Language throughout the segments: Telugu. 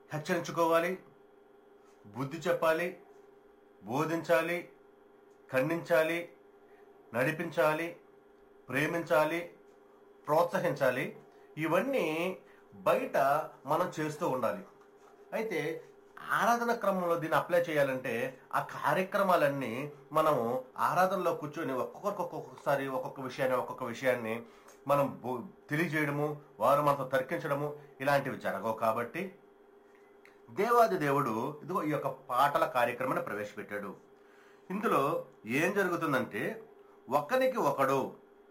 హెచ్చరించుకోవాలి, బుద్ధి చెప్పాలి, బోధించాలి, ఖండించాలి, నడిపించాలి, ప్రేమించాలి, ప్రోత్సహించాలి. ఇవన్నీ బయట మనం చేస్తూ ఉండాలి. అయితే ఆరాధన క్రమంలో దీన్ని అప్లై చేయాలంటే ఆ కార్యక్రమాలన్నీ మనము ఆరాధనలో కూర్చొని ఒక్కొక్కసారి ఒక్కొక్క విషయాన్ని మనం తెలియజేయడము, వారు మనతో తర్కించడము ఇలాంటివి జరగవు. కాబట్టి దేవాది దేవుడు ఇదిగో ఈ యొక్క పాటల కార్యక్రమాన్ని ప్రవేశపెట్టాడు. ఇందులో ఏం జరుగుతుందంటే ఒకరికి ఒకడు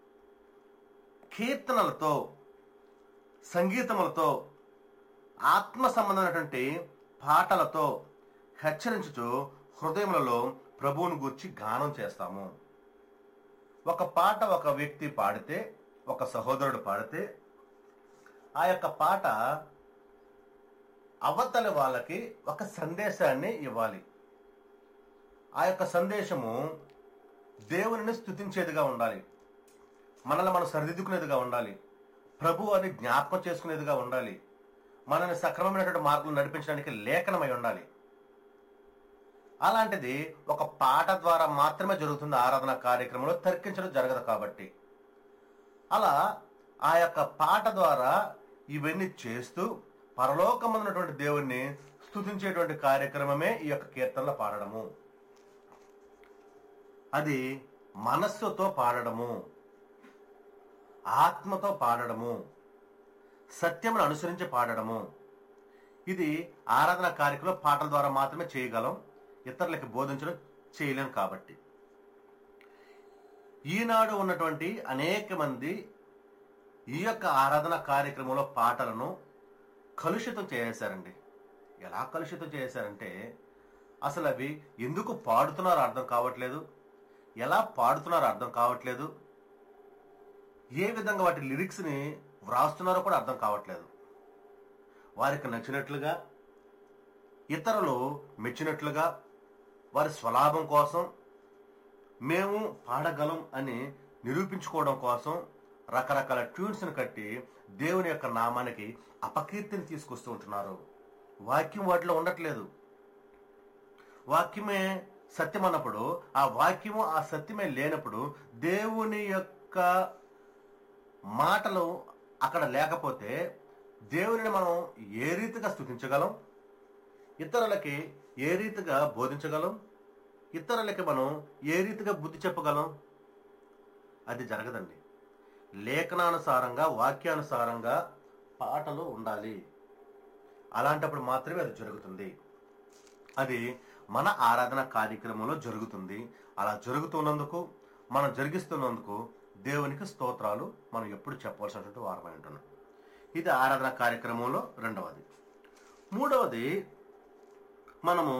కీర్తనలతో, సంగీతములతో, ఆత్మ సంబంధమైనటువంటి పాటలతో హెచ్చరించుచు హృదయములలో ప్రభువును గూర్చి గానం చేస్తాము. ఒక పాట ఒక వ్యక్తి పాడితే, ఒక సహోదరుడు పాడితే, ఆ యొక్క పాట అవతలి వాళ్ళకి ఒక సందేశాన్ని ఇవ్వాలి. ఆ యొక్క సందేశము దేవునిని స్తుతించేదిగా ఉండాలి, మనల్ని మనం సరిదిద్దుకునేదిగా ఉండాలి, ప్రభు అని జ్ఞాపకం చేసుకునేదిగా ఉండాలి, మనల్ని సక్రమమైనటువంటి మార్గంలో నడిపించడానికి లేఖనమై ఉండాలి. అలాంటిది ఒక పాట ద్వారా మాత్రమే జరుగుతుంది. ఆరాధన కార్యక్రమంలో తర్కించడం జరగదు. కాబట్టి అలా ఆ యొక్క పాట ద్వారా ఇవన్నీ చేస్తూ పరలోకమందున్నటువంటి దేవుణ్ణి స్తుతించేటువంటి కార్యక్రమమే ఈ యొక్క కీర్తనలో పాడడము. అది మనస్సుతో పాడడము, ఆత్మతో పాడడము, సత్యమును అనుసరించి పాడడము. ఇది ఆరాధన కార్యక్రమం పాటల ద్వారా మాత్రమే చేయగలం, ఇతరులకి బోధించడం చేయలేం. కాబట్టి ఈనాడు ఉన్నటువంటి అనేక మంది ఈ యొక్క ఆరాధన కార్యక్రమంలో పాటలను కలుషితం చేసేశారండి. ఎలా కలుషితం చేశారంటే అసలు అవి ఎందుకు పాడుతున్నారో అర్థం కావట్లేదు, ఎలా పాడుతున్నారో అర్థం కావట్లేదు, ఏ విధంగా వాటి లిరిక్స్ని వ్రాస్తున్నారో కూడా అర్థం కావట్లేదు. వారికి నచ్చినట్లుగా, ఇతరులు మెచ్చినట్లుగా, వారి స్వలాభం కోసం, మేము పాడగలం అని నిరూపించుకోవడం కోసం రకరకాల ట్యూన్స్ని కట్టి దేవుని యొక్క నామానికి అపకీర్తిని తీసుకొస్తూ ఉంటున్నారు. వాక్యం వాటిలో ఉండట్లేదు. వాక్యమే సత్యం అన్నప్పుడు ఆ వాక్యము ఆ సత్యమే లేనప్పుడు దేవుని యొక్క మాటలు అక్కడ లేకపోతే దేవుని మనం ఏ రీతిగా స్తుతించగలం, ఇతరులకి ఏ రీతిగా బోధించగలం, ఇతరులకి మనం ఏ రీతిగా బుద్ధి చెప్పగలం? అది జరగదండి. లేఖనానుసారంగా, వాక్యానుసారంగా పాటలు ఉండాలి. అలాంటప్పుడు మాత్రమే అది జరుగుతుంది. అది మన ఆరాధన కార్యక్రమంలో జరుగుతుంది. అలా జరుగుతున్నందుకు, మనం జరిగిస్తున్నందుకు దేవునికి స్తోత్రాలు మనం ఎప్పుడు చెప్పవలసినటువంటి వారమై ఉంటున్నాం. ఇది ఆరాధన కార్యక్రమంలో రెండవది. మూడవది, మనము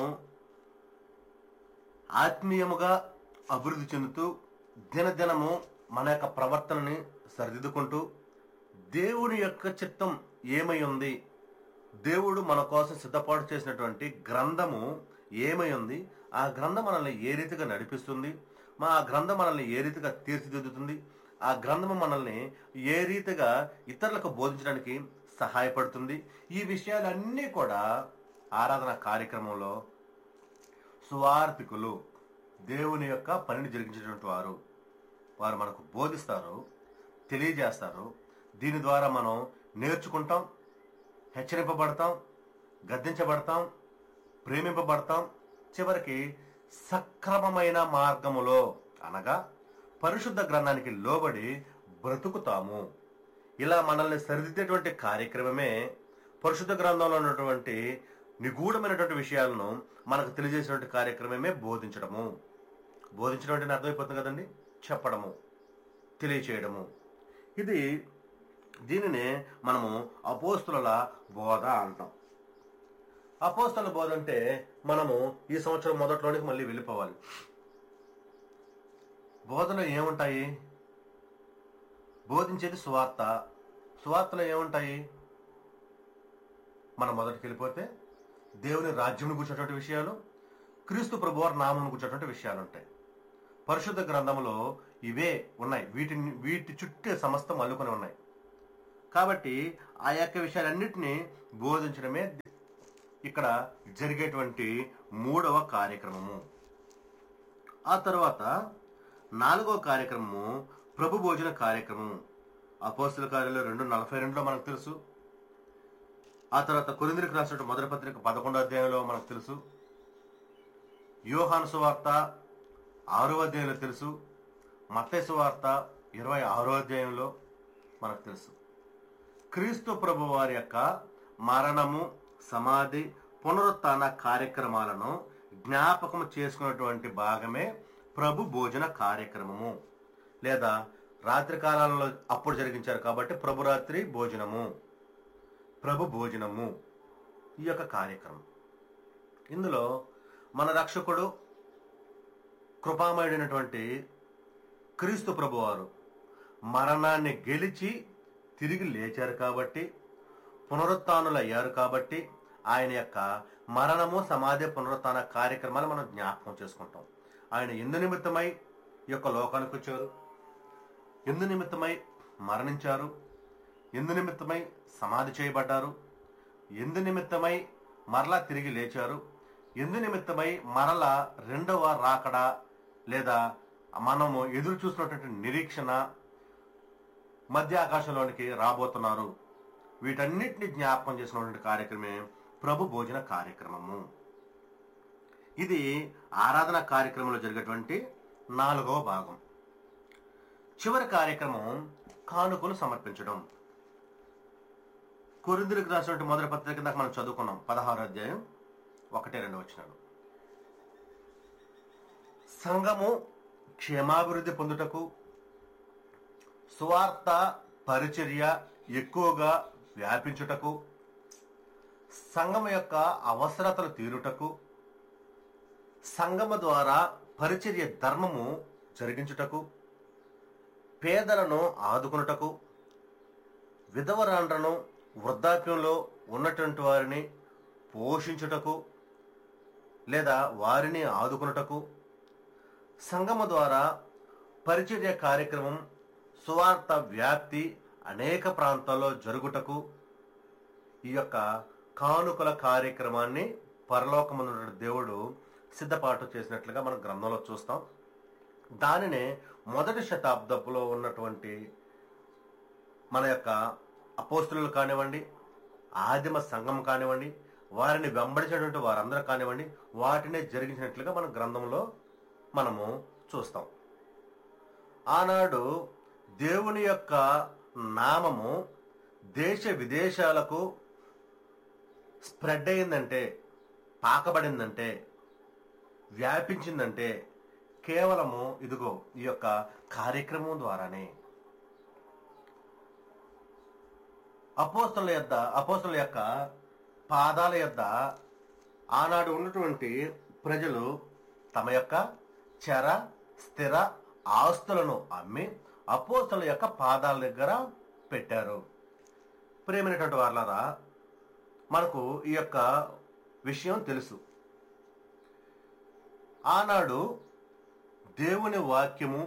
ఆత్మీయముగా అభివృద్ధి చెందుతూ దినదినము మన యొక్క ప్రవర్తనని సరిదిద్దుకుంటూ దేవుని యొక్క చిత్తం ఏమై ఉంది, దేవుడు మన కోసం సిద్ధపాటు చేసినటువంటి గ్రంథము ఏమై ఉంది, ఆ గ్రంథం మనల్ని ఏ రీతిగా నడిపిస్తుంది, ఆ గ్రంథం మనల్ని ఏ రీతిగా తీర్చిదిద్దుతుంది, ఆ గ్రంథము మనల్ని ఏ రీతిగా ఇతరులకు బోధించడానికి సహాయపడుతుంది, ఈ విషయాలన్నీ కూడా ఆరాధన కార్యక్రమంలో సువార్థికులు, దేవుని యొక్క పనిని జరిగించేటువంటి వారు మనకు బోధిస్తారు, తెలియజేస్తారు. దీని ద్వారా మనం నేర్చుకుంటాం, హెచ్చరింపబడతాం, గద్దించబడతాం, ప్రేమింపబడతాం. చివరికి సక్రమమైన మార్గములో అనగా పరిశుద్ధ గ్రంథానికి లోబడి బ్రతుకుతాము. ఇలా మనల్ని సరిదిద్దేటువంటి కార్యక్రమమే పరిశుద్ధ గ్రంథంలో ఉన్నటువంటి నిగూఢమైనటువంటి విషయాలను మనకు తెలియజేసినటువంటి కార్యక్రమమే బోధించడము. బోధించడం అంటే అర్థమైపోతుంది కదండి, చెప్పడము, తెలియచేయడము. దీనినే మనము అపోస్తుల బోధ అంటాం. అపోస్తుల బోధ అంటే మనము ఈ సంవత్సరం మొదట్లోనికి మళ్ళీ వెళ్ళిపోవాలి. బోధలో ఏముంటాయి? బోధించేది సువార్త. సువార్తలో ఏముంటాయి? మనం మొదటికి వెళ్ళిపోతే దేవుని రాజ్యం కూర్చున్నటువంటి విషయాలు, క్రీస్తు ప్రభువారి నామం కూర్చున్నటువంటి విషయాలు ఉంటాయి. పరిశుద్ధ గ్రంథంలో ఇవే ఉన్నాయి. వీటి చుట్టే సమస్తం అల్లుకొని ఉన్నాయి. కాబట్టి ఆ యొక్క విషయాలన్నింటినీ బోధించడమే ఇక్కడ జరిగేటువంటి 3వ కార్యక్రమము. ఆ తర్వాత 4వ కార్యక్రమము ప్రభు భోజన కార్యక్రమం. అపోస్తల కార్యాలు 2:42లో మనకు తెలుసు. ఆ తర్వాత కొరింథీయులకు రాసిన మొదటి పత్రిక 11వ అధ్యాయంలో మనకు తెలుసు. యోహాను సువార్త 6వ అధ్యాయంలో తెలుసు. మత్తయి సువార్త 26వ అధ్యాయంలో మనకు తెలుసు. క్రీస్తు ప్రభు వారి యొక్క మరణము, సమాధి, పునరుత్థాన కార్యక్రమాలను జ్ఞాపకం చేసుకున్నటువంటి భాగమే ప్రభు భోజన కార్యక్రమము. లేదా రాత్రి కాలంలో అప్పుడు జరిగించారు కాబట్టి ప్రభు రాత్రి భోజనము, ప్రభు భోజనము ఈ యొక్క కార్యక్రమం. ఇందులో మన రక్షకుడు కృపామయుడైనటువంటి క్రీస్తు ప్రభువారు మరణాన్ని గెలిచి తిరిగి లేచారు కాబట్టి, పునరుత్థానులు అయ్యారు కాబట్టి ఆయన యొక్క మరణము, సమాధి, పునరుత్థాన కార్యక్రమాలు మనం జ్ఞాపకం చేసుకుంటాం. ఆయన ఎందు నిమిత్తమై ఈ యొక్క లోకానికి వచ్చారు, ఎందు నిమిత్తమై మరణించారు, ఎందు నిమిత్తమై సమాధి చేయబడ్డారు, ఎందు నిమిత్తమై మరలా తిరిగి లేచారు, ఎందు నిమిత్తమై మరలా రెండవ రాకడ లేదా మనము ఎదురు చూసినటువంటి నిరీక్షణ మధ్య ఆకాశంలోనికి రాబోతున్నారు. వీటన్నిటిని జ్ఞాపకం చేసినటువంటి కార్యక్రమే ప్రభు భోజన కార్యక్రమము. ఇది ఆరాధన కార్యక్రమంలో జరిగేటువంటి 4వ భాగం. చివరి కార్యక్రమం కానుకలు సమర్పించడం. కొరింథీయులకు రాసినటువంటి మొదటి పత్రిక కింద మనం చదువుకున్నాం. 16వ అధ్యాయం 1-2 వచనాలు. సంఘము క్షేమాభివృద్ధి పొందుటకు, సువార్త పరిచర్య ఎక్కువగా వ్యాపించుటకు, సంఘము యొక్క అవసరతలు తీరుటకు, సంఘము ద్వారా పరిచర్య ధర్మము జరిగించుటకు, పేదలను ఆదుకునుటకు, విధవరాండ్రను, వృద్ధాప్యంలో ఉన్నటువంటి వారిని పోషించుటకు లేదా వారిని ఆదుకునుటకు, సంఘము ద్వారా పరిచర్య కార్యక్రమం, సువార్త వ్యాప్తి అనేక ప్రాంతాల్లో జరుగుటకు ఈ యొక్క కానుకల కార్యక్రమాన్ని పరలోకమందున్న దేవుడు సిద్ధపాటు చేసినట్లుగా మనం గ్రంథంలో చూస్తాం. దానినే మొదటి శతాబ్దంలో ఉన్నటువంటి మన యొక్క అపోస్తులు కానివ్వండి, ఆదిమ సంఘం కానివ్వండి, వారిని వెంబడించినటువంటి వారందరూ కానివ్వండి, వాటినే జరిగించినట్లుగా మన గ్రంథంలో మనము చూస్తాం. ఆనాడు దేవుని యొక్క నామము దేశ విదేశాలకు స్ప్రెడ్ అయిందంటే, పాకబడిందంటే, వ్యాపించిందంటే కేవలము ఇదిగో ఈ యొక్క కార్యక్రమం ద్వారానే. అపోస్తలుల యొక్క పాదాల యొద్ద ఆనాడు ఉన్నటువంటి ప్రజలు తమ యొక్క చర స్థిర ఆస్తులను అమ్మి అపోస్తలుల యొక్క పాదాల దగ్గర పెట్టారు. ప్రియమైనటువంటి వాళ్ళారా, మనకు ఈ యొక్క విషయం తెలుసు. ఆనాడు దేవుని వాక్యము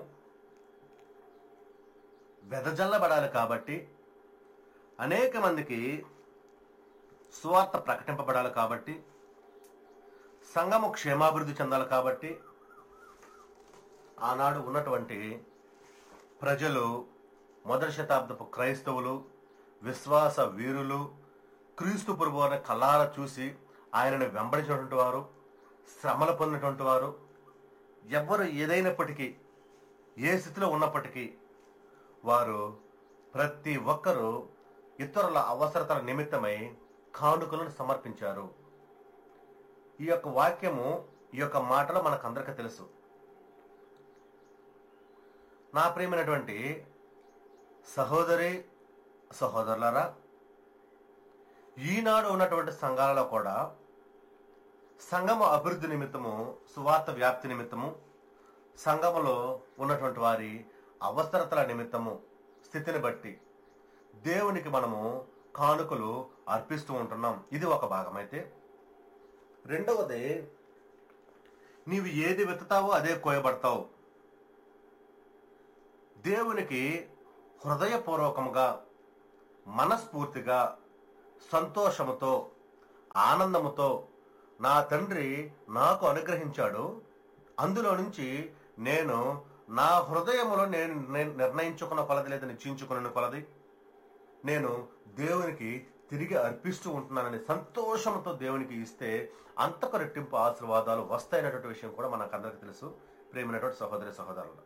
వెదజల్లబడాలి కాబట్టి, అనేక మందికి సువార్త ప్రకటింపబడాలి కాబట్టి, సంఘము క్షేమాభివృద్ధి చెందాలి కాబట్టి ఆనాడు ఉన్నటువంటి ప్రజలు, మొదటి శతాబ్దపు క్రైస్తవులు, విశ్వాస వీరులు, క్రీస్తు ప్రభువుని కళ్ళారా చూసి ఆయనను వెంబడించినటువంటి వారు, శ్రమలు పొందినటువంటి వారు, ఎవరు ఏదైనప్పటికీ, ఏ స్థితిలో ఉన్నప్పటికీ వారు ప్రతి ఒక్కరూ ఇతరుల అవసరతల నిమిత్తమై కానుకలను సమర్పించారు. ఈ యొక్క వాక్యము, ఈ యొక్క మాటలు మనకందరికీ తెలుసు. నా ప్రియమైనటువంటి సహోదరి సహోదరులారా, ఈనాడు ఉన్నటువంటి సంఘాలలో కూడా సంఘము అభివృద్ధి నిమిత్తము, సువార్త వ్యాప్తి నిమిత్తము, సంఘములో ఉన్నటువంటి వారి అవసరతల నిమిత్తము స్థితిని బట్టి దేవునికి మనము కానుకలు అర్పిస్తూ ఉంటున్నాం. ఇది ఒక భాగం. అయితే రెండవది, నీవు ఏది వెతుతావో అదే కోయబడతావు. దేవునికి హృదయపూర్వకముగా, మనస్ఫూర్తిగా, సంతోషముతో ఆనందముతో నా తండ్రి నాకు అనుగ్రహించాడు, అందులో నుంచి నేను నా హృదయములో నేను నిర్ణయించుకున్న కొలది లేదా నిశ్చయించుకున్న కొలది నేను దేవునికి తిరిగి అర్పిస్తూ ఉంటున్నానని సంతోషంతో దేవునికి ఇస్తే అంతకు రెట్టింపు ఆశీర్వాదాలు వస్తాయనేటువంటి విషయం కూడా మనకు అందరికీ తెలుసు. ప్రేమైనటువంటి సహోదరి సహోదరులు,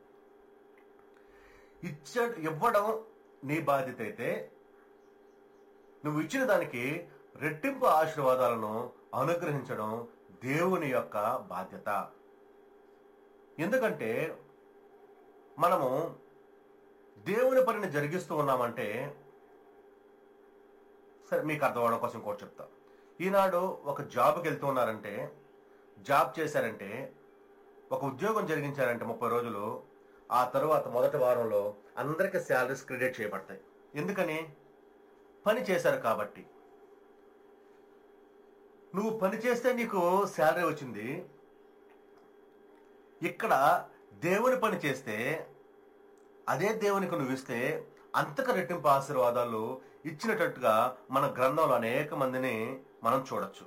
ఇవ్వడం నీ బాధ్యత అయితే నువ్వు ఇచ్చిన దానికి రెట్టింపు ఆశీర్వాదాలను అనుగ్రహించడం దేవుని యొక్క బాధ్యత. ఎందుకంటే మనము దేవుని పనిని జరిగిస్తూ ఉన్నామంటే, సరే మీకు అర్థం అవడం కోసం కూడా చెప్తా. ఈనాడు ఒక జాబ్కి వెళ్తూ ఉన్నారంటే, జాబ్ చేశారంటే, ఒక ఉద్యోగం జరిగించారంటే 30 రోజులు, ఆ తరువాత మొదటి వారంలో అందరికీ శాలరీస్ క్రెడిట్ చేయబడతాయి. ఎందుకని? పని చేశారు కాబట్టి. నువ్వు పని చేస్తే నీకు శాలరీ వచ్చింది. ఇక్కడ దేవుని పని చేస్తే అదే దేవునికి నువ్వు ఇస్తే అంతకు రెట్టింపు ఆశీర్వాదాలు ఇచ్చినట్టుగా మన గ్రంథంలో అనేక మందిని మనం చూడొచ్చు.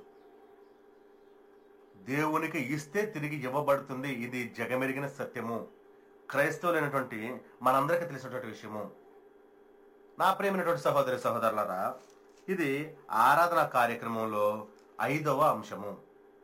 దేవునికి ఇస్తే తిరిగి ఇవ్వబడుతుంది. ఇది జగమెరిగిన సత్యము, క్రైస్తవులైనటువంటి మనందరికీ తెలిసినటువంటి విషయము. నా ప్రియమైనటువంటి సహోదరి సహోదరులారా, ఇది ఆరాధన కార్యక్రమంలో 5వ అంశము.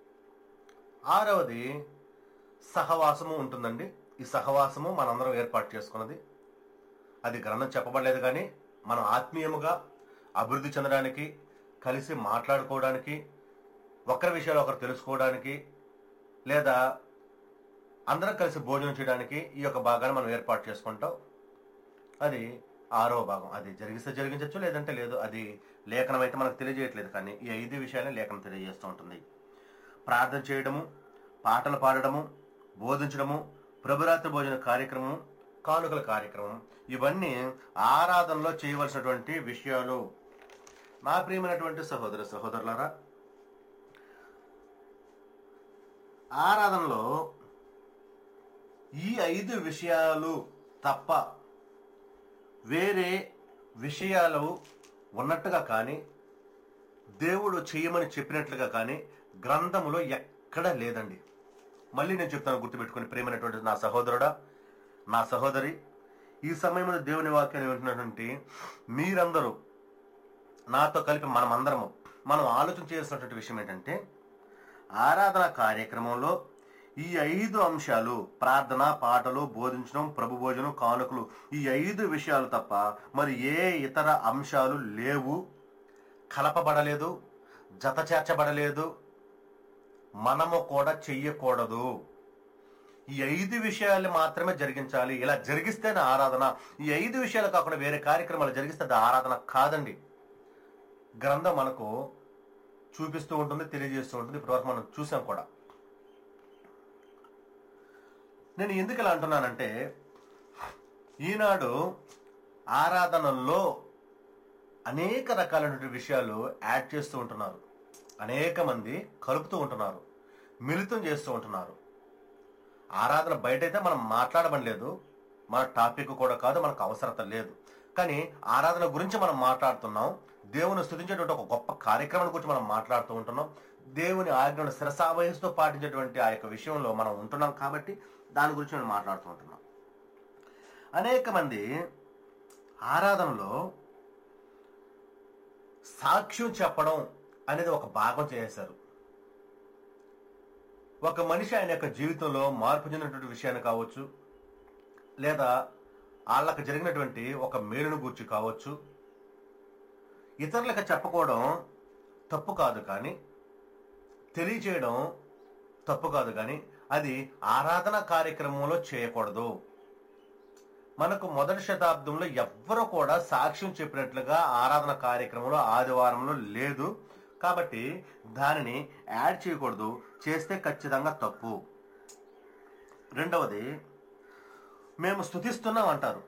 6వది సహవాసము ఉంటుందండి. ఈ సహవాసము మనందరం ఏర్పాటు చేసుకున్నది. అది గ్రంథం చెప్పబడలేదు, కానీ మనం ఆత్మీయముగా అభివృద్ధి చెందడానికి, కలిసి మాట్లాడుకోవడానికి, ఒకరి విషయాలు ఒకరు తెలుసుకోవడానికి, లేదా అందరం కలిసి భోజనం చేయడానికి ఈ యొక్క భాగాన్ని మనం ఏర్పాటు చేసుకుంటాం. అది 6వ భాగం. అది జరిగిస్తే జరిగించవచ్చు, లేదంటే లేదు. అది లేఖనం అయితే మనకు తెలియజేయట్లేదు, కానీ ఈ 5 విషయాన్ని లేఖనం తెలియజేస్తూ ఉంటుంది. ప్రార్థన చేయడము, పాటలు పాడడము, బోధించడము, ప్రభురాత్రి భోజన కార్యక్రమం, కానుకల కార్యక్రమం, ఇవన్నీ ఆరాధనలో చేయవలసినటువంటి విషయాలు. నా ప్రియమైనటువంటి సహోదర సహోదరులారా, ఆరాధనలో ఈ 5 విషయాలు తప్ప వేరే విషయాలు ఉన్నట్టుగా కానీ, దేవుడు చేయమని చెప్పినట్లుగా కానీ గ్రంథములో ఎక్కడా లేదండి. మళ్ళీ నేను చెప్తాను, గుర్తుపెట్టుకుని ప్రేమైనటువంటి నా సహోదరుడా, నా సహోదరి, ఈ సమయంలో దేవుని వాక్యాన్ని వింటున్నటువంటి మీరందరూ నాతో కలిపి మనం ఆలోచన చేయాల్సినటువంటి విషయం ఏంటంటే, ఆరాధన కార్యక్రమంలో ఈ 5 అంశాలు, ప్రార్థన, పాటలు, బోధించడం, ప్రభు భోజనం, కానుకలు, ఈ 5 విషయాలు తప్ప మరి ఏ ఇతర అంశాలు లేవు, కలపబడలేదు, జత చేర్చబడలేదు, మనము కూడా చెయ్యకూడదు. ఈ 5 విషయాలు మాత్రమే జరిగించాలి. ఇలా జరిగిస్తేనే ఆరాధన. ఈ 5 విషయాలు కాకుండా వేరే కార్యక్రమాలు జరిగిస్తే అది ఆరాధన కాదండి. గ్రంథం మనకు చూపిస్తూ ఉంటుంది, తెలియజేస్తూ ఉంటుంది. ఇప్పటివరకు మనం చూసాం కూడా. నేను ఎందుకు ఇలా అంటున్నానంటే, ఈనాడు ఆరాధనల్లో అనేక రకాలైనటువంటి విషయాలు యాడ్ చేస్తూ ఉంటున్నారు. అనేక మంది కలుపుతూ ఉంటున్నారు, మిళితం చేస్తూ ఉంటున్నారు. ఆరాధన బయట అయితే మనం మాట్లాడబడలేదు, మన టాపిక్ కూడా కాదు, మనకు అవసరత లేదు. కానీ ఆరాధన గురించి మనం మాట్లాడుతున్నాం. దేవుని స్తుతించేటువంటి ఒక గొప్ప కార్యక్రమం గురించి మనం మాట్లాడుతూ ఉంటున్నాం. దేవుని ఆజ్ఞను శిరసావహిస్తూ పాటించేటువంటి ఆ యొక్క విషయంలో మనం ఉంటున్నాం. కాబట్టి దాని గురించి మనం మాట్లాడుతూ ఉంటున్నాం. అనేక మంది ఆరాధనలో సాక్ష్యం చెప్పడం అనేది ఒక భాగం చేశారు. ఒక మనిషి ఆయన యొక్క జీవితంలో మార్పు చెందినటువంటి విషయాన్ని కావచ్చు, లేదా వాళ్ళకి జరిగినటువంటి ఒక మేలును గూర్చి కావచ్చు, ఇతరులకు చెప్పుకోవడం తప్పు కాదు, కానీ తెలియచేయడం తప్పు కాదు, కానీ అది ఆరాధన కార్యక్రమంలో చేయకూడదు. మనకు మొదటి శతాబ్దంలో ఎవ్వరూ కూడా సాక్ష్యం చెప్పినట్లుగా ఆరాధన కార్యక్రమంలో ఆదివారంలో లేదు. కాబట్టి దానిని యాడ్ చేయకూడదు, చేస్తే ఖచ్చితంగా తప్పు. రెండవది, మేము స్తుతిస్తున్నాం అంటారు.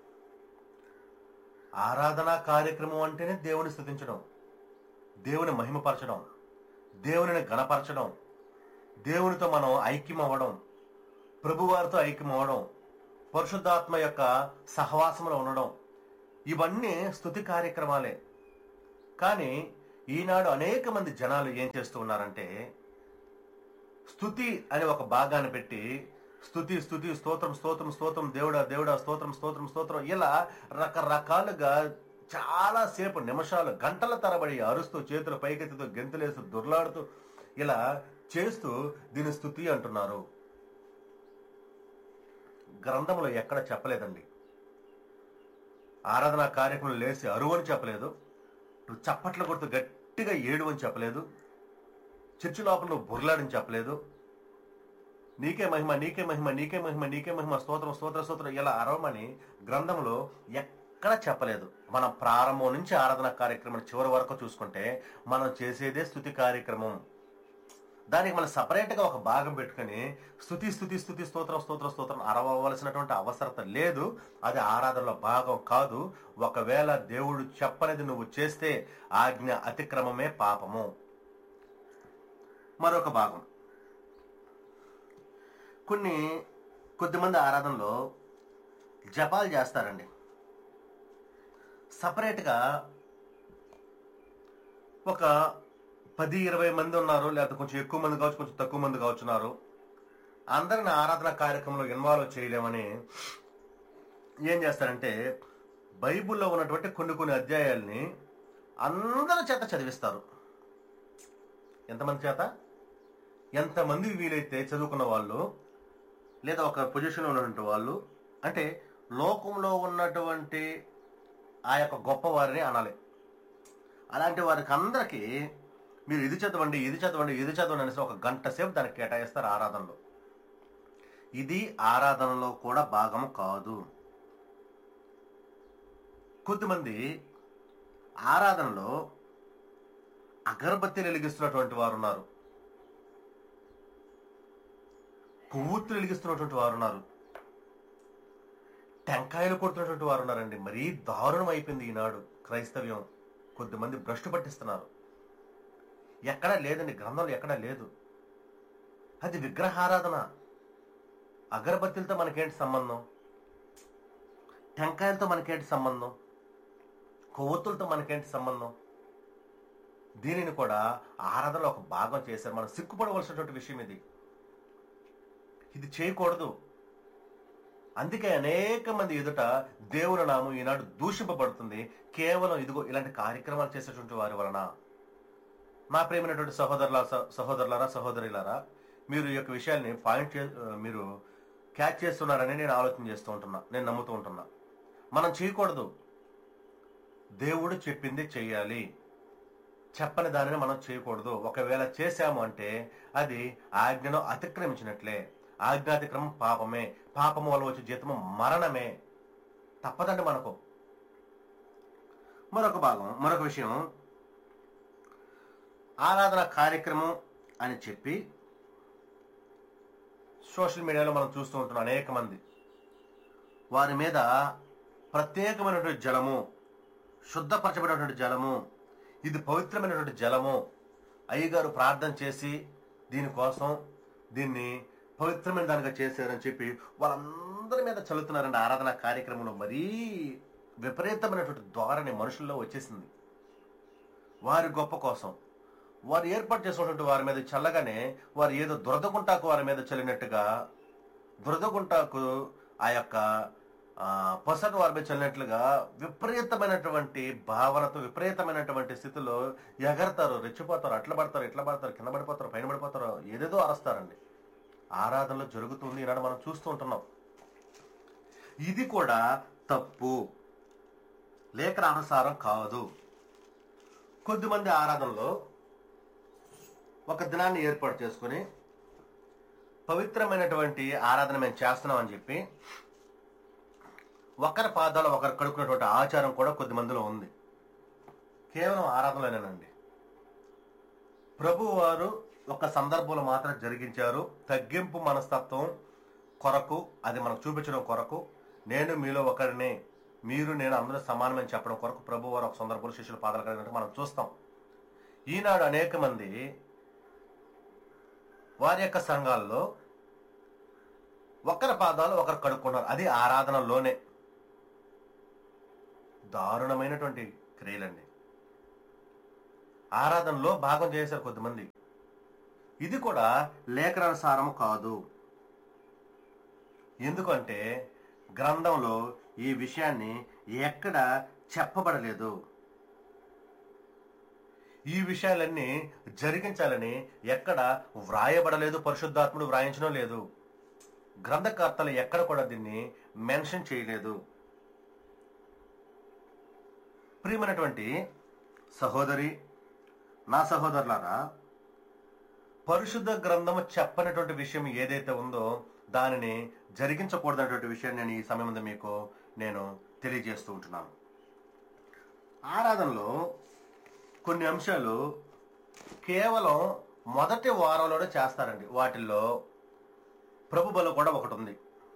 ఆరాధనా కార్యక్రమం అంటేనే దేవుని స్తుతించడం, దేవుని మహిమపరచడం, దేవుని గణపరచడం, దేవునితో మనం ఐక్యం అవ్వడం, ప్రభువారితో ఐక్యం అవ్వడం, పరిశుద్ధాత్మ యొక్క సహవాసంలో ఉండడం, ఇవన్నీ స్తుతి కార్యక్రమాలే. కానీ ఈనాడు అనేక మంది జనాలు ఏం చేస్తూ ఉన్నారంటే, స్తుతి అని ఒక భాగాన్ని పెట్టి స్తుతి స్తుతి స్తోత్రం స్తోత్రం స్తోత్రం దేవుడా దేవుడా స్తోత్రం స్తోత్రం స్తోత్రం ఇలా రకరకాలుగా చాలా సేపు నిమిషాలు గంటల తరబడి అరుస్తూ చేతులు పైకెత్తుతూ గెంతులేస్తూ దొర్లాడుతూ ఇలా చేస్తూ దీని స్తుతి అంటున్నారు. గ్రంథంలో ఎక్కడ చెప్పలేదండి. ఆరాధన కార్యక్రమం లేచి అరువని చెప్పలేదు, నువ్వు చప్పట్లు కొడుతూ గట్టిగా ఏడు అని చెప్పలేదు, చర్చి లోపల నువ్వు బుర్లాడని చెప్పలేదు, నీకే మహిమ నీకే మహిమ నీకే మహిమ నీకే మహిమ స్తోత్రం స్తోత్ర స్తోత్రం ఇలా అరవమని గ్రంథంలో ఎక్కడ చెప్పలేదు. మనం ప్రారంభం నుంచి ఆరాధన కార్యక్రమం చివరి వరకు చూసుకుంటే మనం చేసేదే స్తుతి కార్యక్రమం. దానికి మనం సపరేట్గా ఒక భాగం పెట్టుకుని స్తుతి స్తుతి స్తుతి స్తోత్రం స్తోత్రం స్తోత్రం అరవవలసినటువంటి అవసరత లేదు. అది ఆరాధనలో భాగం కాదు. ఒకవేళ దేవుడు చెప్పనిది నువ్వు చేస్తే ఆజ్ఞ అతిక్రమమే పాపము. మరొక భాగం, కొద్దిమంది ఆరాధనలో జపాలు చేస్తారండి. సపరేట్గా ఒక 10-20 మంది ఉన్నారు, లేకపోతే కొంచెం ఎక్కువ మంది కావచ్చు, కొంచెం తక్కువ మంది కావచ్చున్నారు. అందరిని ఆరాధన కార్యక్రమంలో ఇన్వాల్వ్ చేయలేమని ఏం చేస్తారంటే, బైబిల్లో ఉన్నటువంటి కొన్ని అధ్యాయాల్ని అందరి చేత చదివిస్తారు. ఎంతమంది చేత? ఎంతమంది వీలైతే చదువుకున్న వాళ్ళు, లేదా ఒక పొజిషన్లో ఉన్నటువంటి వాళ్ళు, అంటే లోకంలో ఉన్నటువంటి ఆ యొక్క గొప్ప వారిని అనాలి. అలాంటి వారికి అందరికీ మీరు ఇది చదవండి ఇది చదవండి ఇది చదవండి అనేసి ఒక గంట సేపు దానికి కేటాయిస్తారు ఆరాధనలో. ఇది ఆరాధనలో కూడా భాగము కాదు. కొద్దిమంది ఆరాధనలో అగరబత్తిని వెలిగిస్తున్నటువంటి వారు ఉన్నారు, కొవ్వొత్తులు వెలిగిస్తున్నటువంటి వారు ఉన్నారు, టెంకాయలు కొడుతున్నటువంటి వారు ఉన్నారండి. మరీ దారుణం అయిపోయింది ఈనాడు క్రైస్తవ్యం. కొద్దిమంది భ్రష్టు పట్టిస్తున్నారు. ఎక్కడా లేదండి, గ్రంథంలో ఎక్కడా లేదు. అది విగ్రహారాధన. అగరబత్తులతో మనకేంటి సంబంధం? టెంకాయలతో మనకేంటి సంబంధం? కొవ్వొత్తులతో మనకేంటి సంబంధం? దీనిని కూడా ఆరాధనలో ఒక భాగం చేశారు. మనం సిగ్గుపడవలసినటువంటి విషయం ఇది. ఇది చేయకూడదు. అందుకే అనేక మంది ఎదుట దేవుని నామం ఈనాడు దూషింపబడుతుంది, కేవలం ఇదిగో ఇలాంటి కార్యక్రమాలు చేసేటువంటి వారి వలన. నా ప్రేమైనటువంటి సహోదరులారా సహోదరులారా, మీరు ఈ యొక్క విషయాల్ని మీరు క్యాచ్ చేస్తున్నారని నేను ఆలోచన చేస్తూ ఉంటున్నా, నేను నమ్ముతూ ఉంటున్నా. మనం చేయకూడదు. దేవుడు చెప్పింది చెయ్యాలి, చెప్పని దానిని మనం చేయకూడదు. ఒకవేళ చేశాము అంటే అది ఆజ్ఞను అతిక్రమించినట్లే. ఆజ్ఞాతిక్రమం పాపమే. పాపము వల్ల వచ్చే జీతము మరణమే. తప్పదండి మనకు. మరొక విషయం, ఆరాధన కార్యక్రమం అని చెప్పి సోషల్ మీడియాలో మనం చూస్తూ ఉంటున్నాం. అనేక మంది వారి మీద ప్రత్యేకమైనటువంటి జలము, శుద్ధపరచబడినటువంటి జలము, ఇది పవిత్రమైనటువంటి జలము, అయ్యగారు ప్రార్థన చేసి దీనికోసం దీన్ని పవిత్రమైన దానిగా చేశారని చెప్పి వాళ్ళందరి మీద చల్లుతున్నారండి. ఆరాధన కార్యక్రమంలో మరీ విపరీతమైనటువంటి ధోరణి మనుషుల్లో వచ్చేసింది. వారి గొప్ప కోసం వారు ఏర్పాటు చేసుకున్నటువంటి వారి మీద చల్లగానే వారు ఏదో దురదగుంటాకు వారి మీద చల్లినట్టుగా, దురదగుంటాకు ఆ యొక్క పొసట వారి మీద చల్లినట్లుగా విపరీతమైనటువంటి భావనతో విపరీతమైనటువంటి స్థితిలో ఎగరతారు, రెచ్చిపోతారు, అట్లా పడతారు, ఇట్లా పడతారు, కింద పడిపోతారు, పైన పడిపోతారు, ఏదేదో అరుస్తారండి. ఆరాధనలో జరుగుతుంది, ఈనాడు మనం చూస్తూ ఉంటున్నాం. ఇది కూడా తప్పు, లేఖనానుసారం కాదు. కొద్దిమంది ఆరాధనలో ఒక దినాన్ని ఏర్పాటు చేసుకుని పవిత్రమైనటువంటి ఆరాధన మేము చేస్తున్నాం అని చెప్పి ఒకరి పాదాలు ఒకరు కడుక్కునేటువంటి ఆచారం కూడా కొద్దిమందిలో ఉంది. కేవలం ఆరాధనలేనండి. ప్రభు వారు ఒక సందర్భంలో మాత్రం జరిగించారు. తగ్గింపు మనస్తత్వం కొరకు, అది మనకు చూపించడం కొరకు, నేను మీలో ఒకరిని, మీరు నేను అందరూ సమానమని చెప్పడం కొరకు ప్రభు వారు ఒక సందర్భంలో శిష్యుల పాదాలు కడిగినట్టు మనం చూస్తాం. ఈనాడు అనేక మంది వారి యొక్క సంఘాల్లో ఒకరి పాదాలు ఒకరు కడుక్కున్నారు. అది ఆరాధనలోనే. దారుణమైనటువంటి క్రియలండి. ఆరాధనలో భాగం చేశారు కొద్దిమంది. ఇది కూడా లేఖనానుసారము కాదు. ఎందుకంటే గ్రంథంలో ఈ విషయాన్ని ఎక్కడ చెప్పబడలేదు. ఈ విషయాలన్నీ జరిగించాలని ఎక్కడ వ్రాయబడలేదు, పరిశుద్ధాత్ముడు వ్రాయించడం లేదు. గ్రంథకర్తలు ఎక్కడ కూడా దీన్ని మెన్షన్ చేయలేదు. ప్రియమైనటువంటి సహోదరి, నా సహోదరులారా, పరిశుద్ధ గ్రంథము చెప్పనటువంటి విషయం ఏదైతే ఉందో దానిని జరిగించకూడదనేటువంటి విషయాన్ని నేను ఈ సమయంలో మీకు తెలియజేస్తూ ఉంటున్నాను. ఆరాధనలో కొన్ని అంశాలు కేవలం మొదటి వారంలోనే చేస్తారండి. వాటిల్లో ప్రభు బలి కూడా ఒకటి ఉంది.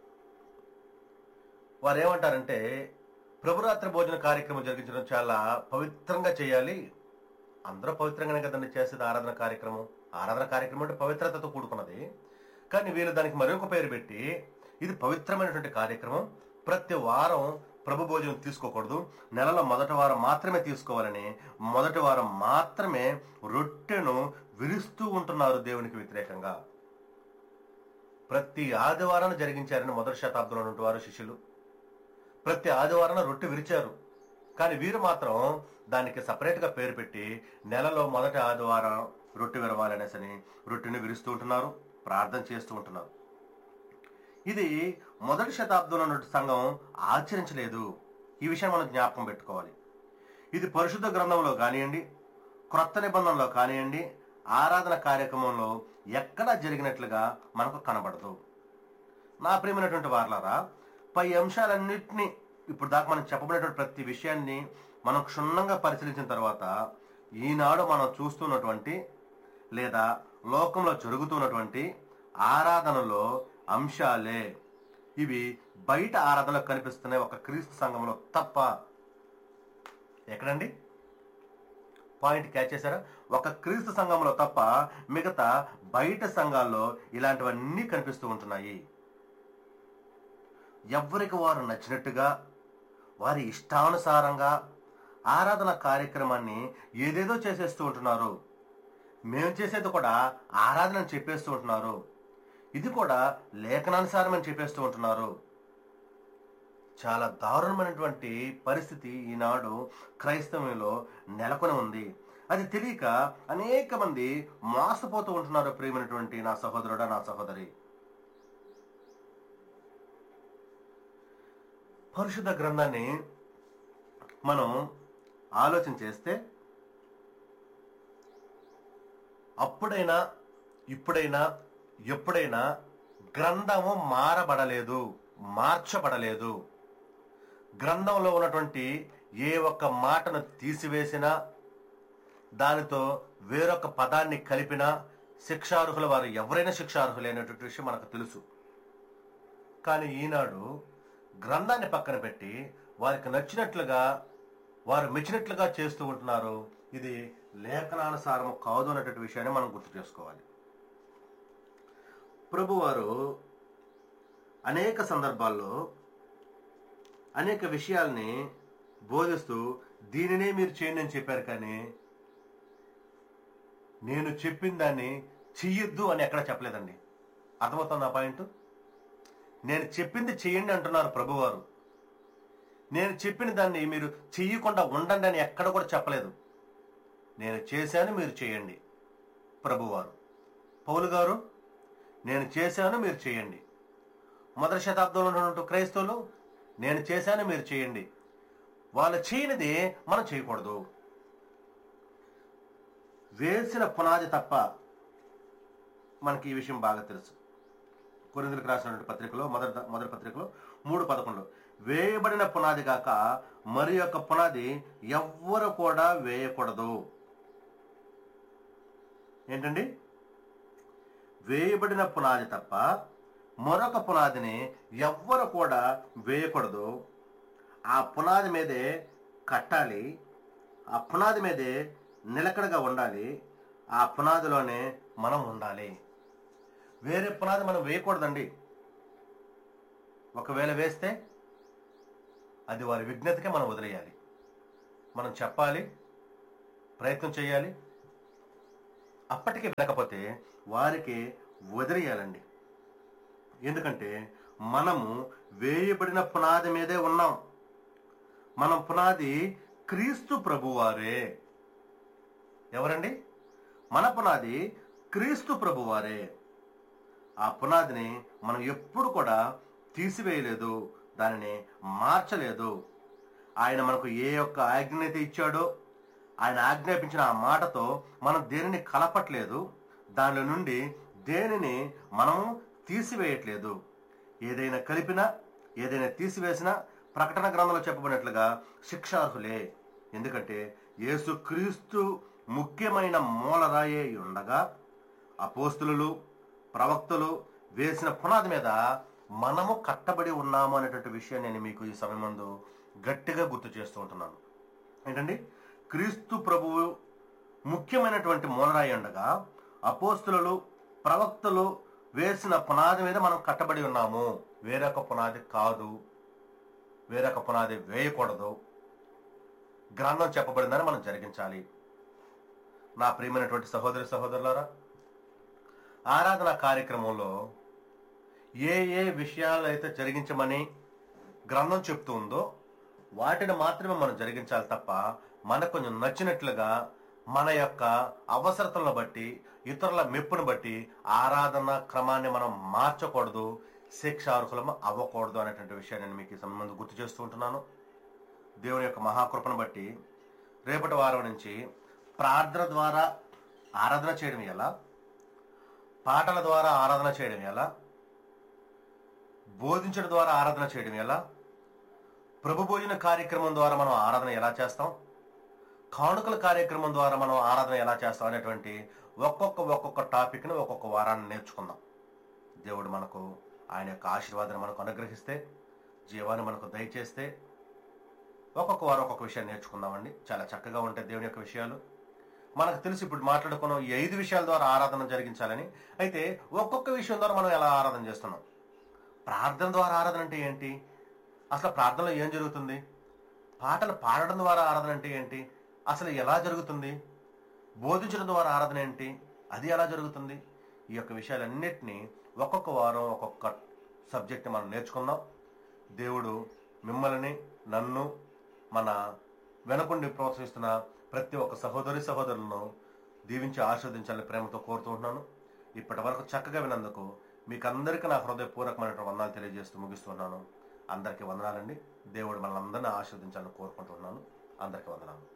వారు ఏమంటారంటే, ప్రభురాత్రి భోజన కార్యక్రమం జరిగించడం చాలా పవిత్రంగా చేయాలి. అందరూ పవిత్రంగానే కదండి చేసేది ఆరాధన కార్యక్రమం. ఆరాధన కార్యక్రమం అంటే పవిత్రతతో కూడుకున్నది. కానీ వీళ్ళు దానికి మరొక పేరు పెట్టి ఇది పవిత్రమైనటువంటి కార్యక్రమం, ప్రతి వారం ప్రభు భోజనం తీసుకోకూడదు, నెలలో మొదటి వారం మాత్రమే తీసుకోవాలని మొదటి వారం మాత్రమే రొట్టెను విరుస్తూ ఉంటున్నారు దేవునికి వ్యతిరేకంగా. ప్రతి ఆదివారాన్ని జరిగించారని మొదటి శతాబ్దంలో ఉన్నటువంటి వారు శిష్యులు ప్రతి ఆదివారాన రొట్టె విరిచారు. కానీ వీరు మాత్రం దానికి సపరేట్గా పేరు పెట్టి నెలలో మొదటి ఆదివారం రొట్టె విరవాలనేసని రొట్టెని విరుస్తూ ఉంటున్నారు, ప్రార్థన చేస్తూ ఉంటున్నారు. ఇది మొదటి శతాబ్దంలో ఉన్న సంఘం ఆచరించలేదు. ఈ విషయం మనం జ్ఞాపకం పెట్టుకోవాలి. ఇది పరిశుద్ధ గ్రంథంలో కానివ్వండి, క్రొత్త నిబంధనలో కానివ్వండి, ఆరాధన కార్యక్రమంలో ఎక్కడా జరిగినట్లుగా మనకు కనబడదు. నా ప్రియమైనటువంటి వారలారా, పై అంశాలన్నింటినీ ఇప్పుడు దాకా మనం చెప్పబడినటువంటి ప్రతి విషయాన్ని మనం క్షుణ్ణంగా పరిశీలించిన తర్వాత ఈనాడు మనం చూస్తున్నటువంటి లేదా లోకంలో జరుగుతున్నటువంటి ఆరాధనలో అంశాలే ఇవి బయట ఆరాధనలో కనిపిస్తున్నాయి, ఒక క్రీస్తు సంఘంలో తప్ప. ఎక్కడండి పాయింట్ క్యాచ్ చేశారా? ఒక క్రీస్తు సంఘంలో తప్ప మిగతా బయట సంఘాల్లో ఇలాంటివన్నీ కనిపిస్తూ ఉంటున్నాయి. ఎవరికి వారు నచ్చినట్టుగా వారి ఇష్టానుసారంగా ఆరాధన కార్యక్రమాన్ని ఏదేదో చేసేస్తూ ఉంటున్నారు. మేము చేసేది కూడా ఆరాధన అని చెప్పేస్తూ ఉంటున్నారు. ఇది కూడా లేఖనానుసారం అని చెప్పేస్తూ ఉంటున్నారు. చాలా దారుణమైనటువంటి పరిస్థితి ఈనాడు క్రైస్తవంలో నెలకొని ఉంది. అది తెలియక అనేక మంది మోసపోతూ ఉంటున్నారు. ప్రియమైనటువంటి నా సహోదరుడా, నా సహోదరి, పరిశుద్ధ గ్రంథాన్ని మనం ఆలోచన చేస్తే అప్పుడైనా ఇప్పుడైనా ఎప్పుడైనా గ్రంథము మారబడలేదు, మార్చబడలేదు. గ్రంథంలో ఉన్నటువంటి ఏ ఒక్క మాటను తీసివేసినా దానితో వేరొక పదాన్ని కలిపినా శిక్షార్హుల వారు ఎవరైనా శిక్షార్హులైనటువంటి విషయం మనకు తెలుసు. కానీ ఈనాడు గ్రంథాన్ని పక్కన పెట్టి వారికి నచ్చినట్లుగా వారు మెచ్చినట్లుగా చేస్తూ ఉంటున్నారు. ఇది లేఖనానుసారం కాదు అన్నటువంటి విషయాన్ని మనం గుర్తు చేసుకోవాలి. ప్రభువారు అనేక సందర్భాల్లో అనేక విషయాల్ని బోధిస్తూ దీనినే మీరు చేయండి అని చెప్పారు. కానీ నేను చెప్పిన దాన్ని చెయ్యొద్దు అని ఎక్కడ చెప్పలేదండి. అర్థమవుతుంది నా పాయింట్? నేను చెప్పింది చెయ్యండి అంటున్నారు ప్రభువారు. నేను చెప్పిన దాన్ని మీరు చెయ్యకుండా ఉండండి అని ఎక్కడ కూడా చెప్పలేదు. నేను చేశాను, మీరు చేయండి ప్రభువారు. పౌలు గారు, నేను చేశాను, మీరు చేయండి. మొదటి శతాబ్దంలో ఉన్నటువంటి క్రైస్తవులు, నేను చేశాను, మీరు చేయండి. వాళ్ళు చేయనిది మనం చేయకూడదు. వేసిన పునాది తప్ప మనకి ఈ విషయం బాగా తెలుసు. కొరింథీయులకు రాసినటువంటి పత్రికలో మొదటి పత్రికలో 3:11 వేయబడిన పునాది కాక మరి యొక్క పునాది ఎవ్వరు కూడా వేయకూడదు. ఏంటండి? వేయబడిన పునాది తప్ప మరొక పునాదిని ఎవ్వరు కూడా వేయకూడదు. ఆ పునాది మీదే కట్టాలి, ఆ పునాది మీదే నిలకడగా ఉండాలి, ఆ పునాదిలోనే మనం ఉండాలి. వేరే పునాది మనం వేయకూడదండి. ఒకవేళ వేస్తే అది వారి విజ్ఞతకే మనం వదిలేయాలి. మనం చెప్పాలి, ప్రయత్నం చేయాలి, అప్పటికి వినకపోతే వారికి వదిలేయాలండి. ఎందుకంటే మనము వేయబడిన పునాది మీదే ఉన్నాం. మనం పునాది క్రీస్తు ప్రభువారే. ఎవరండి? మన పునాది క్రీస్తు ప్రభువారే. ఆ పునాదిని మనం ఎప్పుడు కూడా తీసివేయలేదు, దానిని మార్చలేదు. ఆయన మనకు ఏ యొక్క ఆజ్ఞత ఇచ్చాడో ఆయన ఆజ్ఞాపించిన ఆ మాటతో మనం దేనిని కలపట్లేదు, దానిలో నుండి దేనిని మనం తీసివేయట్లేదు. ఏదైనా కలిపినా ఏదైనా తీసివేసినా ప్రకటన గ్రంథంలో చెప్పబడినట్లుగా శిక్షార్హులే. ఎందుకంటే యేసుక్రీస్తు ముఖ్యమైన మూలరాయే ఉండగా అపోస్తులు ప్రవక్తలు వేసిన పునాది మీద మనము కట్టబడి ఉన్నాము అనేటువంటి విషయాన్ని నేను మీకు ఈ సమయం ముందు గట్టిగా గుర్తు చేస్తూ ఉంటున్నాను. ఏంటండి? క్రీస్తు ప్రభువు ముఖ్యమైనటువంటి మూలరాయి ఉండగా అపోస్తులు ప్రవక్తలు వేసిన పునాది మీద మనం కట్టబడి ఉన్నాము. వేరొక పునాది కాదు, వేరొక పునాది వేయకూడదు. గ్రంథం చెప్పబడిందని మనం జరిగించాలి. నా ప్రియమైనటువంటి సహోదరి సహోదరులారా, ఆరాధన కార్యక్రమంలో ఏ ఏ విషయాలు అయితే జరిగించమని గ్రంథం చెప్తూ ఉందో వాటిని మాత్రమే మనం జరిగించాలి తప్ప మనకు కొంచెం నచ్చినట్లుగా మన యొక్క అవసరతలను బట్టి ఇతరుల మెప్పును బట్టి ఆరాధన క్రమాన్ని మనం మార్చకూడదు, శిక్షార్హులం అవ్వకూడదు అనేటువంటి విషయాన్ని నేను మీకు ఈ సంబంధం గుర్తు చేస్తూ ఉంటున్నాను. దేవుని యొక్క మహాకృపను బట్టి రేపటి వారం నుంచి ప్రార్థన ద్వారా ఆరాధన చేయడం ఎలా, పాటల ద్వారా ఆరాధన చేయడం ఎలా, బోధించడం ద్వారా ఆరాధన చేయడం ఎలా, ప్రభు భోజన కార్యక్రమం ద్వారా మనం ఆరాధన ఎలా చేస్తాం, కానుకల కార్యక్రమం ద్వారా మనం ఆరాధన ఎలా చేస్తాం అనేటువంటి ఒక్కొక్క టాపిక్ని ఒక్కొక్క వారాన్ని నేర్చుకుందాం. దేవుడు మనకు ఆయన యొక్క ఆశీర్వాదాన్ని మనకు అనుగ్రహిస్తే, జీవాన్ని మనకు దయచేస్తే ఒక్కొక్క వారం ఒక్కొక్క విషయాన్ని నేర్చుకుందామండి. చాలా చక్కగా ఉంటాయి దేవుని యొక్క విషయాలు. మనకు తెలిసి ఇప్పుడు మాట్లాడుకున్నాం ఈ 5 విషయాల ద్వారా ఆరాధన జరిగించాలని. అయితే ఒక్కొక్క విషయం ద్వారా మనం ఎలా ఆరాధన చేస్తున్నాం? ప్రార్థన ద్వారా ఆరాధన అంటే ఏంటి? అసలు ప్రార్థనలో ఏం జరుగుతుంది? పాటలు పాడడం ద్వారా ఆరాధన అంటే ఏంటి? అసలు ఎలా జరుగుతుంది? బోధించడం ద్వారా ఆరాధన ఏంటి? అది ఎలా జరుగుతుంది? ఈ యొక్క విషయాలన్నిటినీ ఒక్కొక్క వారం ఒక్కొక్క సబ్జెక్ట్ని మనం నేర్చుకుందాం. దేవుడు మిమ్మల్ని, నన్ను, మన వెనకుండి ప్రోత్సహిస్తున్న ప్రతి ఒక్క సహోదరి సహోదరులను దీవించి ఆశీర్వదించాలని ప్రేమతో కోరుతూ ఉంటున్నాను. ఇప్పటి వరకు చక్కగా విన్నందుకు మీకు అందరికీ నా హృదయపూర్వకమైన వందనాలు తెలియజేస్తూ ముగిస్తున్నాను. అందరికీ వందనాలండి. దేవుడు మనల్ని అందరినీ ఆశీర్వదించాలని కోరుకుంటున్నాను. అందరికీ వందనాలు.